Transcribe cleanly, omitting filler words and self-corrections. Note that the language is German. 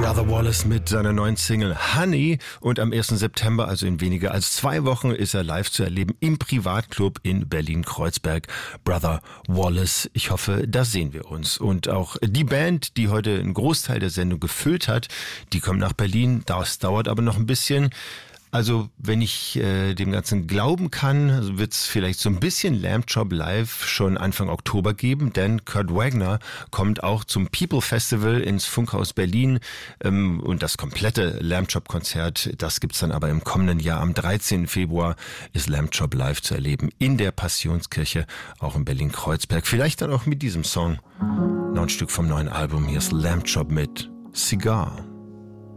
Brother Wallace mit seiner neuen Single Honey und am 1. September, also in weniger als 2 Wochen, ist er live zu erleben im Privatclub in Berlin-Kreuzberg. Brother Wallace, ich hoffe, da sehen wir uns. Und auch die Band, die heute einen Großteil der Sendung gefüllt hat, die kommt nach Berlin. Das dauert aber noch ein bisschen. Also wenn ich dem Ganzen glauben kann, wird es vielleicht so ein bisschen Lamb Chop Live schon Anfang Oktober geben, denn Kurt Wagner kommt auch zum People Festival ins Funkhaus Berlin und das komplette Lamb Chop Konzert, das gibt's dann aber im kommenden Jahr. Am 13. Februar ist Lamb Chop Live zu erleben in der Passionskirche, auch in Berlin-Kreuzberg. Vielleicht dann auch mit diesem Song. Noch ein Stück vom neuen Album. Hier ist Lamb Chop mit Cigar.